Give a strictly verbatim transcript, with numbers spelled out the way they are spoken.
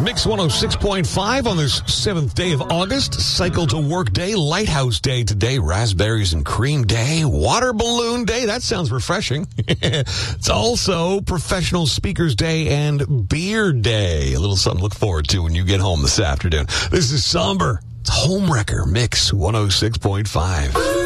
Mix one oh six point five on this seventh day of August. Cycle to Work Day, Lighthouse Day today, Raspberries and Cream Day, Water Balloon Day. That sounds refreshing. It's also Professional Speakers Day and Beer Day. A little something to look forward to when you get home this afternoon. This is Somber. It's Homewrecker Mix one oh six point five.